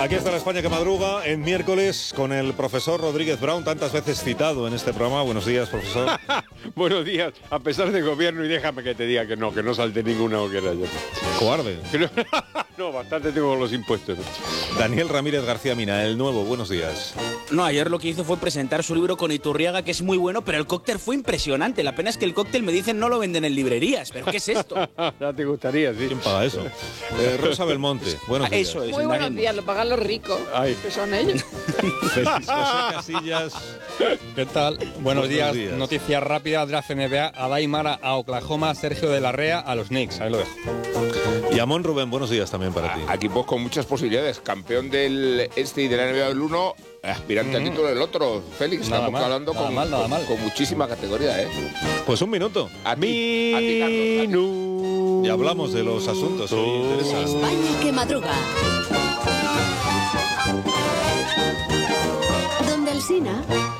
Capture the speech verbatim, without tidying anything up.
Aquí está la España que madruga en miércoles con el profesor Rodríguez Brown, tantas veces citado en este programa. Buenos días, profesor. Buenos días, a pesar del gobierno, y déjame que te diga que no, que no salte ninguna hoguera yo. Cobarde. No, no, bastante tengo con los impuestos. Daniel Ramírez García Mina, el nuevo, buenos días. No, ayer lo que hizo fue presentar su libro con Iturriaga, que es muy bueno, pero el cóctel fue impresionante. La pena es que el cóctel, me dicen, no lo venden en librerías. ¿Pero qué es esto? Ya te gustaría, sí. ¿Quién paga eso? Eh, Rosa Belmonte, buenos días. Eso es. Muy buenos días, lo pagan los ricos, Ay. que son ellos. Félix José Casillas. ¿Qué tal? Buenos, Buenos días. días. Noticias rápidas de la N B A. A Daimara a Oklahoma, Sergio de la Rea a los Knicks. Ahí lo dejo. Y Amón Rubén, buenos días también para ti. Equipos con muchas posibilidades. Campeón del este y de la N B A del uno, aspirante Mm. al título del otro. Félix, Nada estamos mal, hablando nada con, mal, nada con- mal. con muchísima categoría, ¿eh? Pues un minuto. A ti, a ti, Carlos, a ti. Minu. Y hablamos de los asuntos que hoy interesan. España que madruga. Donde Alsina.